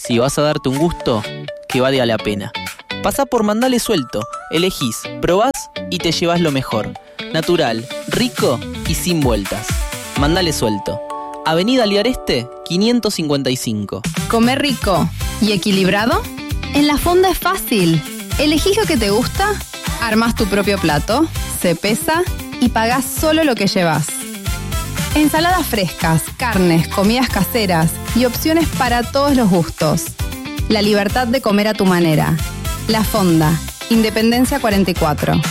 Si vas a darte un gusto, que valga la pena. Pasá por Mandale Suelto, elegís, probás y te llevas lo mejor. Natural, rico y sin vueltas. Mandale Suelto. Avenida Liareste, 555. ¿Comer rico y equilibrado? En La Fonda es fácil. Elegís lo que te gusta, armás tu propio plato, se pesa y pagás solo lo que llevas. Ensaladas frescas, carnes, comidas caseras y opciones para todos los gustos. La libertad de comer a tu manera. La Fonda, Independencia 44.